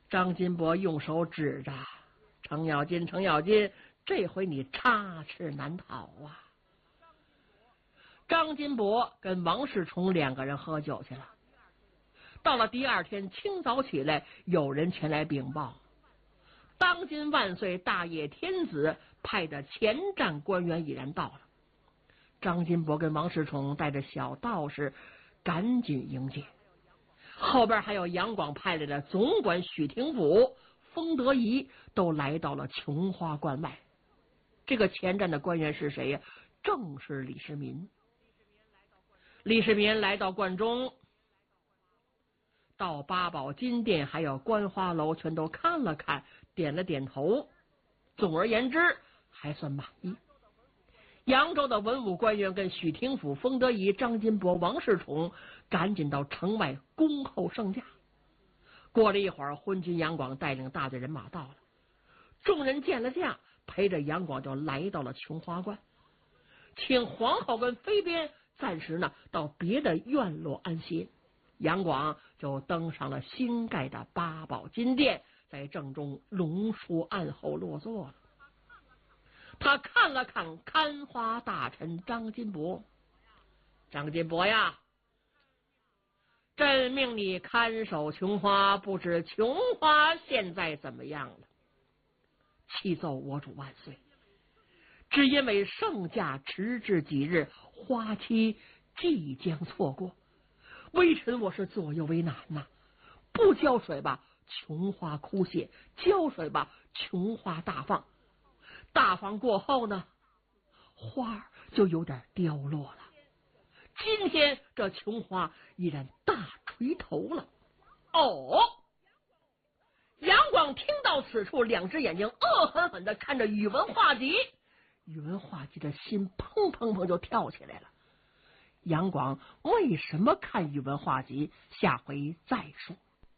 张金伯用手指着程咬金，程咬金，这回你插翅难逃啊！张金伯跟王世充两个人喝酒去了。到了第二天清早起来，有人前来禀报，当今万岁大业天子派的前站官员已然到了。张金伯跟王世充带着小道士赶紧迎接，后边还有杨广派来的总管许廷甫、封德仪都来到了琼花关外。这个前站的官员是谁呀？正是李世民。李世民来到关中，到八宝金殿还有观花楼全都看了看，点了点头。总而言之，还算满意。扬州的文武官员跟许廷甫、封德仪、张金伯、王世充赶紧到城外恭候圣驾。过了一会儿，昏君杨广带领大队人马到了，众人见了驾，陪着杨广就来到了琼花关，请皇后跟妃嫔暂时呢到别的院落安歇。杨广就登上了新盖的八宝金殿，在正中龙书案后落座了。他看了看看花大臣张金伯，张金伯呀，朕命你看守琼花，不知琼花现在怎么样了？启奏我主万岁，只因为圣驾迟至几日，花期即将错过，微臣我是左右为难呐。不浇水吧，琼花枯谢；浇水吧，琼花大放。大放过后呢，花就有点凋落了。今天这琼花依然大垂头了。哦，杨广听到此处，两只眼睛恶狠狠地看着宇文化及。宇文化及的心砰砰砰就跳起来了。杨广为什么看宇文化及？下回再说。